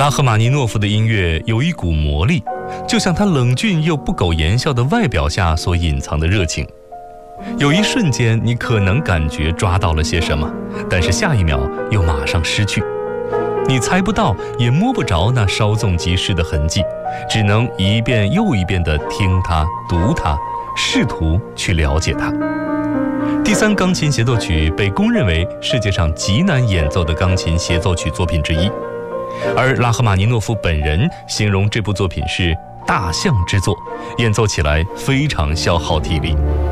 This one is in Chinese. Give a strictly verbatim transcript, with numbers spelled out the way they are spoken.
拉赫玛尼诺夫的音乐有一股魔力，就像他冷峻又不苟言笑的外表下所隐藏的热情。有一瞬间，你可能感觉抓到了些什么，但是下一秒又马上失去。你猜不到，也摸不着那稍纵即逝的痕迹，只能一遍又一遍地听它、读它，试图去了解它。第三钢琴协奏曲被公认为世界上极难演奏的钢琴协奏曲作品之一，而拉赫玛尼诺夫本人形容这部作品是大象之作，演奏起来非常消耗体力。